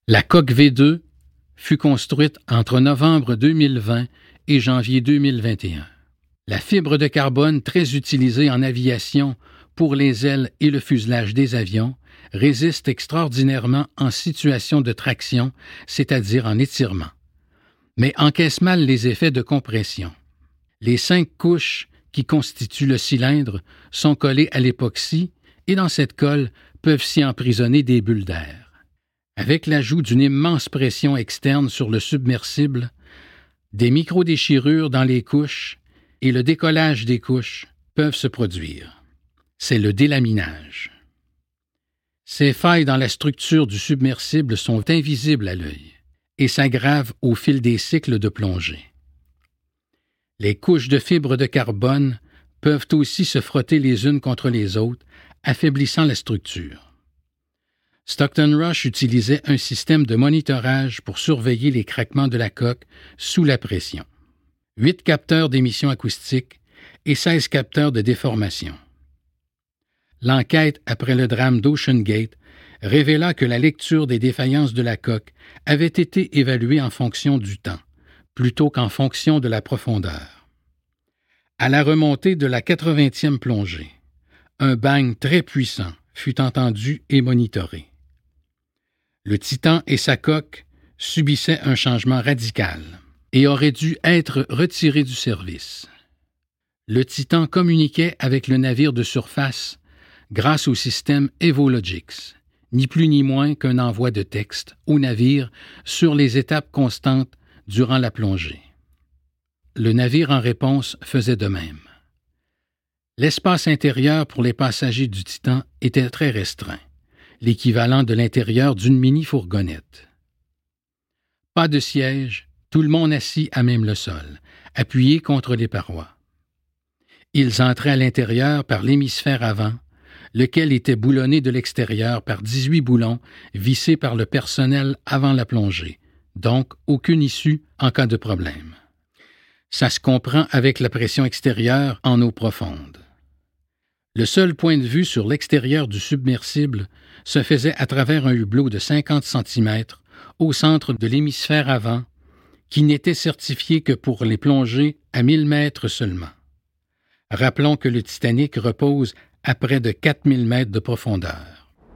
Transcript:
La coque V2 fut construite entre novembre 2020 et janvier 2021. La fibre de carbone, très utilisée en aviation pour les ailes et le fuselage des avions, résiste extraordinairement en situation de traction, c'est-à-dire en étirement, mais encaisse mal les effets de compression. Les 5 couches qui constituent le cylindre sont collées à l'époxy et dans cette colle peuvent s'y emprisonner des bulles d'air. Avec l'ajout d'une immense pression externe sur le submersible, des micro-déchirures dans les couches et le décollage des couches peuvent se produire. C'est le délaminage. Ces failles dans la structure du submersible sont invisibles à l'œil et s'aggravent au fil des cycles de plongée. Les couches de fibres de carbone peuvent aussi se frotter les unes contre les autres, affaiblissant la structure. Stockton Rush utilisait un système de monitorage pour surveiller les craquements de la coque sous la pression. 8 capteurs d'émission acoustique et 16 capteurs de déformation. L'enquête après le drame d'Ocean Gate révéla que la lecture des défaillances de la coque avait été évaluée en fonction du temps, plutôt qu'en fonction de la profondeur. À la remontée de la 80e plongée, un bang très puissant fut entendu et monitoré. Le Titan et sa coque subissaient un changement radical et auraient dû être retirés du service. Le Titan communiquait avec le navire de surface grâce au système Evologix, ni plus ni moins qu'un envoi de texte au navire sur les étapes constantes durant la plongée. Le navire en réponse faisait de même. L'espace intérieur pour les passagers du Titan était très restreint, l'équivalent de l'intérieur d'une mini-fourgonnette. Pas de siège, tout le monde assis à même le sol, appuyé contre les parois. Ils entraient à l'intérieur par l'hémisphère avant, lequel était boulonné de l'extérieur par 18 boulons vissés par le personnel avant la plongée, donc aucune issue en cas de problème. Ça se comprend avec la pression extérieure en eau profonde. Le seul point de vue sur l'extérieur du submersible se faisait à travers un hublot de 50 cm au centre de l'hémisphère avant, qui n'était certifié que pour les plongées à 1000 mètres seulement. Rappelons que le Titanic repose à près de 4000 mètres de profondeur.